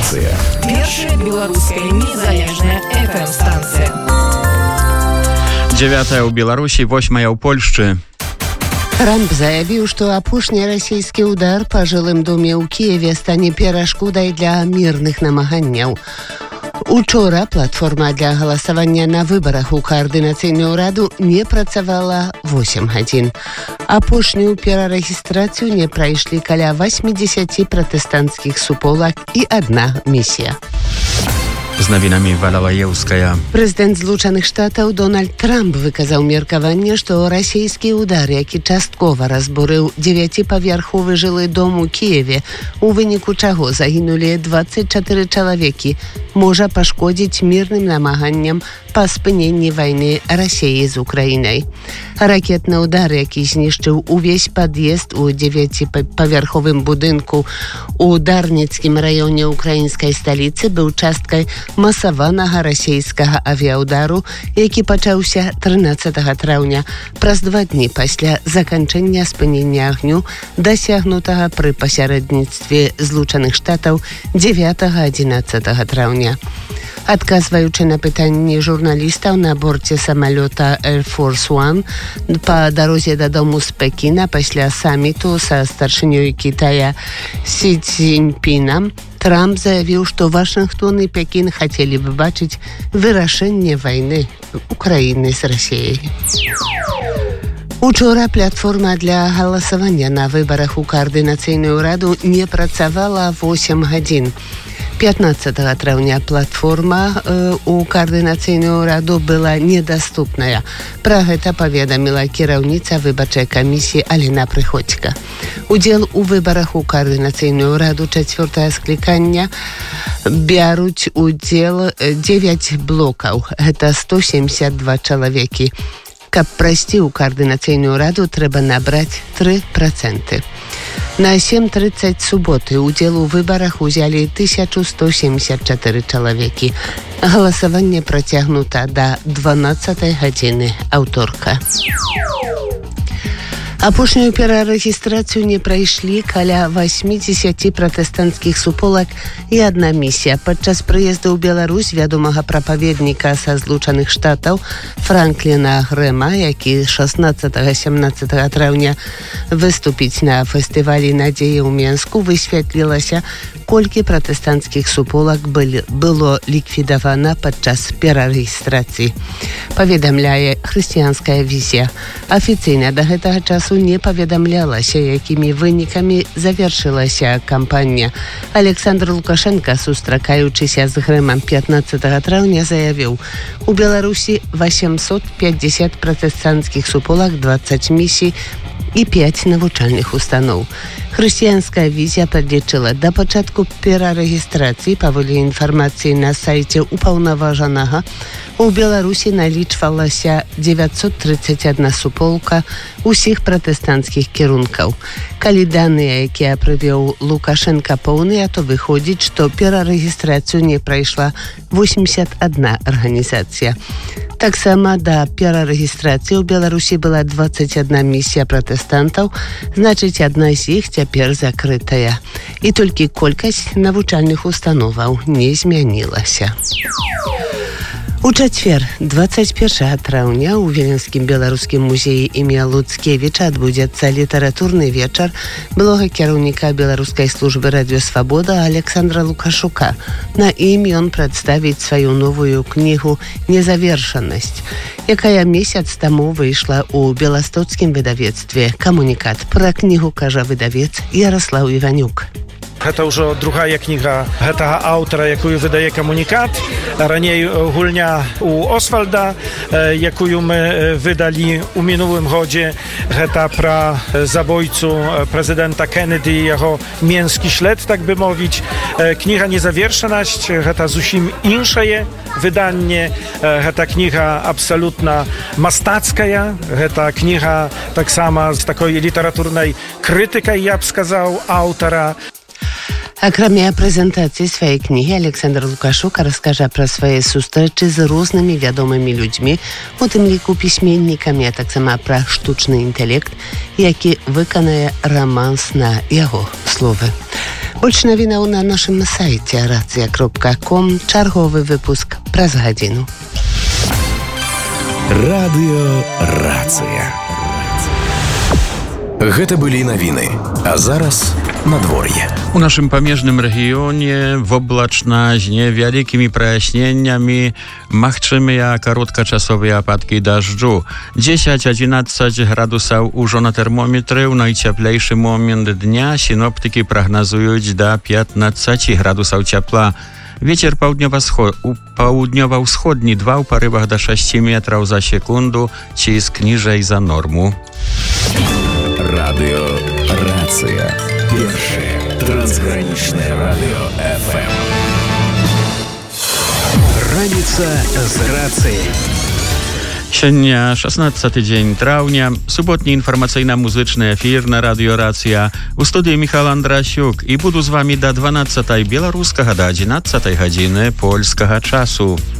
станция. Першая беларуская незалежная FM-станция. 9 ў Беларусі, 8 ў Польшчы. Трамп заявіў, што апошні расійскі удар па жылым доме ў Кіеве стане перашкодай для мірных намаганняў. Учора платформа для галасавання на выбарах у каардынацыйную раду не працавала 8 гадзін. Апошнюю перарэгістрацыю не прайшлі каля 80 пратэстанцкіх суполак і адна місія. Z nowinami Wala Łajewskaja. Прэзідэнт Злучаных Штатаў Дональд Трамп выказаў меркаванне, што расійскі удар, які часткова разбурыў 9-павярховы жылы дом у Кіеве, у выніку чаго загінулі 24 чалавекі, можа пашкодзіць мірным намаганням па спыненні вайны Расіі з Украінай. Ракетны удар, які знішчыў увесь пад'езд у 9-павярховым будынку у Дарніцкім раёне украінскай сталіцы, быў часткай масаванага расійскага авіаудару, які пачаўся 13 траўня, праз 2 дні пасля заканчэння спынення агню, дасягнутага пры пасярэдніцтве Злучаных Штатаў 9-11 траўня. Адказваючы на пытанні журналістаў на борце самалёта Air Force One па дарозе дадому з Пекіна пасля саміту са старшынёй Кітая Сі Цзіньпінам, Трамп заявіў, што Вашынгтон і Пекін хацелі б бачыць вырашэнне вайны Украіны з Расіяй. Учора платформа для галасавання на выбарах у каардынацыйную раду не працавала 8 гадзін. 15 траўня платформа у каардынацыйную раду была недаступная. Пра гэта паведаміла кіраўніца выбарчай камісіі Алена Прыходзька. Удзел у выбарах у каардынацыйную раду 4-е склікання бяруць удзел 9 блокаў. Гэта 172 чалавекі. Каб прайсці ў каардынацыйную раду, трэба набраць 3%. На 7:30 суботы удзел у выбарах узялі 1174 чалавекі. Галасаванне працягнута да 12 гадзіны аўторка. Апошнюю перарэгістрацыю не прайшлі каля 80 пратэстанцкіх суполак і адна місія. Падчас прыезду ў Беларусь вядомага прапаведніка са Злучаных Штатаў Франкліна Грэма, які 16-17 траўня выступіць на фестывалі «Надзея» ў Менску, высветлілася, колькі пратэстанцкіх суполак было ліквідавана падчас перарэгістрацыі. Паведамляе хрысціянская візія. Афіцыйна да гэтага часу не паведамлялася, якімі вынікамі завершылася кампанія. Александр Лукашенко, сустракаючыся з Грэмам 15 траўня, заявіў: у Беларусі 850 пратэстанцкіх суполак, 20 місій і 5 навучальных устаноў. Хрысціянская візія падлічыла, да пачатку перарэгістрацыі, паводле інфармацыі на сайце упаўнаважанага, у Беларусі налічвалася 931 суполка усіх пратэстанцкіх кірункаў. Калі даныя, якія прывёў Лукашенка, поўныя, то выходзіць, што перарэгістрацыю не прайшла 81 арганізацыя. Таксама да перарэгістрацыі ў Беларусі была 21 місія пратэстантаў, значыць, адна з іх цяпер закрытая. І толькі колькасць навучальных установаў не змянілася. У чацвер, 21 траўня, у Віленскім беларускім музеі імя Луцкевіча адбудзецца літаратурны вечар былога кіраўніка беларускай службы радыёсвабода Александра Лукашука. На ім ён прадставіць сваю новую кнігу «Незавершанасць», якая месяц таму выйшла ў беластоцкім выдавецтве «Камунікат». Пра кнігу кажа выдавец Ярослаў Іванюк. Гэта ўжо другая кніга гэтага аўтара, якую выдае «Камунікат». Раней гульня у Освальда, якую мы вydali у мінулым годзе. Гэта пра забойцу прэзідэнта Кеннedy і яго менскі шлед, так бы мовіць. Кніга «Незавершанасць» — гэта зусім іншае выданне. Гэта кніга абсалютна мастацкая. Гэта кніга таксама з такой літаратурнай крытыкай, я б сказаў, аўтара. Акрамя прэзентацыі сваёй кнігі, Александр Лукашук раскажа пра свае сустрэчы з рознымі вядомымі людзьмі, у тым ліку пісьменнікамі, а таксама пра штучны інтэлект, які выканае раманс на яго словы. Больше новинаў на нашым сайце racja.com. Чарговы выпуск праз гадзіну. Радыё Рацыя. Гэта былі навіны, а зараз надвор'е. У нашым памежным рэгіёне воблачна з невялікімі праясненнямі, магчымыя кароткачасовыя ападкі дажджу. 10-11 градусаў ужо на тэрмометры. У найцяплейшы момент дня сіноптыкі прагназуюць да 15 градусаў цяпла. Вецер паўднёва-ўсходні 2 ў парывах да 6 метраў за секунду, ціск ніжэй за норму. Радыё Рацыя. Першае трансгранічнае радыё FM. Раніца з рацыяй. Сёння 16 дзень траўня, суботні інфармацыйна-музычны эфір на радыё Рацыя. У студыі Міхал Андрасюк і буду з вамі да 12 беларускага, да 11 гадзіны польскага часу.